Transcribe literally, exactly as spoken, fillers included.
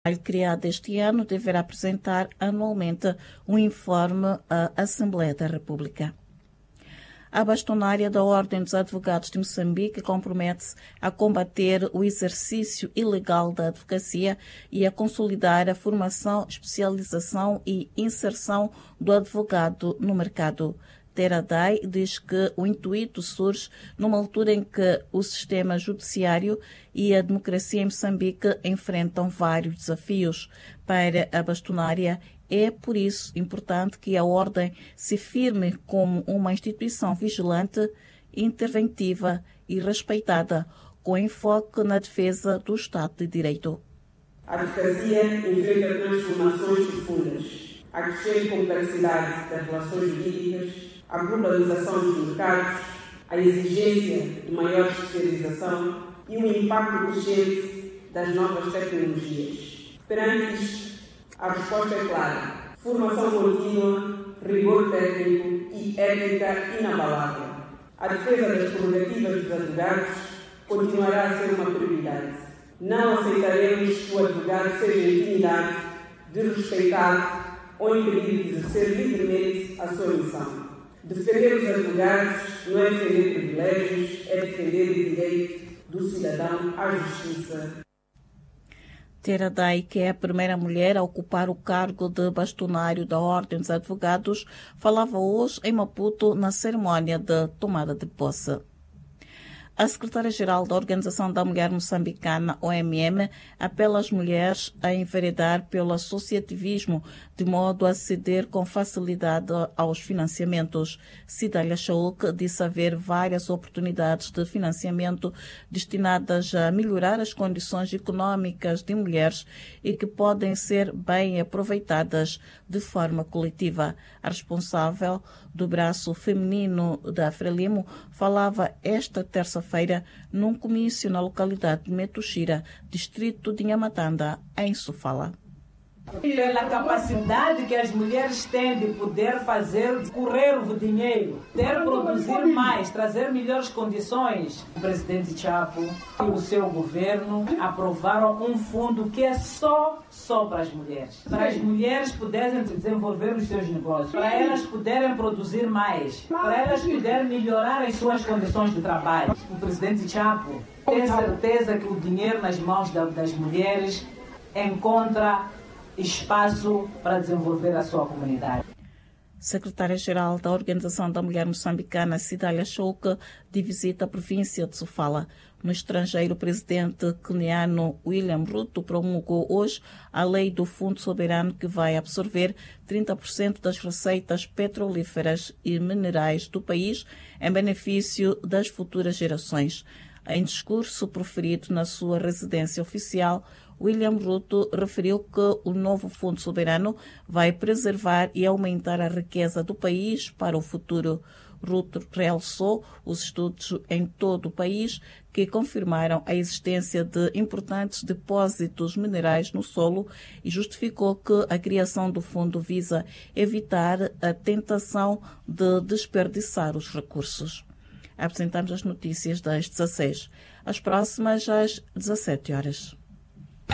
criada este ano deverá apresentar anualmente um informe à Assembleia da República. A bastonária da Ordem dos Advogados de Moçambique compromete-se a combater o exercício ilegal da advocacia e a consolidar a formação, especialização e inserção do advogado no mercado. Teraday diz que o intuito surge numa altura em que o sistema judiciário e a democracia em Moçambique enfrentam vários desafios. Para a bastonária, é por isso importante que a Ordem se firme como uma instituição vigilante, interventiva e respeitada, com enfoque na defesa do Estado de Direito. A advocacia enfrenta transformações profundas, a crescente complexidade das relações jurídicas, a globalização dos mercados, a exigência de maior especialização e o impacto crescente das novas tecnologias. Perante isto, a resposta é clara: formação contínua, rigor técnico e ética inabalável. A defesa das prerrogativas dos advogados continuará a ser uma prioridade. Não aceitaremos que o advogado seja intimidado, desrespeitado ou impedido de exercer livremente a sua missão. Defender os advogados não é defender privilégios, é defender o direito do cidadão à justiça. Teraday, que é a primeira mulher a ocupar o cargo de bastonário da Ordem dos Advogados, falava hoje em Maputo na cerimónia de tomada de posse. A secretária-geral da Organização da Mulher Moçambicana, O M M, apela às mulheres a enveredar pelo associativismo, de modo a aceder com facilidade aos financiamentos. Cidália Chauk disse haver várias oportunidades de financiamento destinadas a melhorar as condições econômicas de mulheres e que podem ser bem aproveitadas de forma coletiva. A responsável do braço feminino da Frelimo falava esta terça-feira num comício na localidade de Metuxira, distrito de Nhamatanda, em Sofala. Pela capacidade que as mulheres têm de poder fazer correr o dinheiro, poder produzir mais, trazer melhores condições. O presidente Chapo e o seu governo aprovaram um fundo que é só, só para as mulheres. Para as mulheres poderem desenvolver os seus negócios, para elas poderem produzir mais, para elas poderem melhorar as suas condições de trabalho. O presidente Chapo tem certeza que o dinheiro nas mãos das mulheres encontra espaço para desenvolver a sua comunidade. Secretária-geral da Organização da Mulher Moçambicana, Cidália Chauk, de visita à província de Sofala. No estrangeiro, o presidente queniano William Ruto promulgou hoje a lei do Fundo Soberano que vai absorver trinta por cento das receitas petrolíferas e minerais do país em benefício das futuras gerações. Em discurso proferido na sua residência oficial, William Ruto referiu que o novo Fundo Soberano vai preservar e aumentar a riqueza do país para o futuro. Ruto realçou os estudos em todo o país que confirmaram a existência de importantes depósitos minerais no solo e justificou que a criação do fundo visa evitar a tentação de desperdiçar os recursos. Apresentamos as notícias das dezasseis. As próximas às dezassete horas.